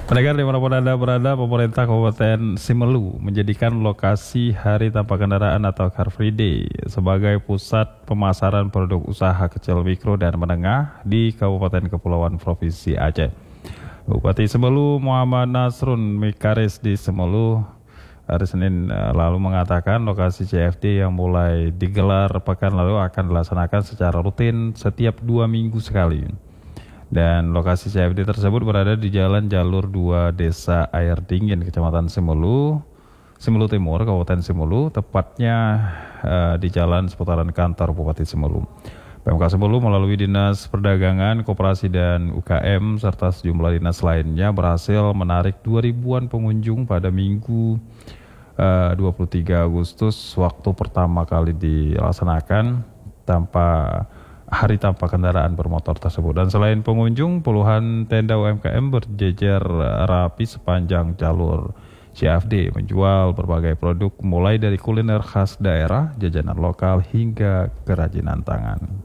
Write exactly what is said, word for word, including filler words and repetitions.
Pendengar dimanapun Anda berada, pemerintah Kabupaten Simelu menjadikan lokasi Hari Tanpa Kendaraan atau Car Free Day sebagai pusat pemasaran produk usaha kecil, mikro, dan menengah di Kabupaten Kepulauan Provinsi Aceh. Bupati Simelu Muhammad Nasrun Mikaris di Simelu hari Senin lalu mengatakan lokasi C F D yang mulai digelar pekan lalu akan dilaksanakan secara rutin setiap dua minggu sekali. Dan lokasi C F D tersebut berada di Jalan Jalur dua Desa Air Dingin, Kecamatan Simelu, Simelu Timur, Kabupaten Simelu, tepatnya uh, di jalan seputaran kantor Bupati Simelu. P M K Simelu melalui Dinas Perdagangan, Koperasi dan U K M serta sejumlah dinas lainnya berhasil menarik dua ribuan pengunjung pada Minggu uh, dua puluh tiga Agustus, waktu pertama kali dilaksanakan tanpa Hari Tanpa Kendaraan Bermotor tersebut. Dan selain pengunjung, puluhan tenda U M K M berjejer rapi sepanjang jalur C F D menjual berbagai produk mulai dari kuliner khas daerah, jajanan lokal hingga kerajinan tangan.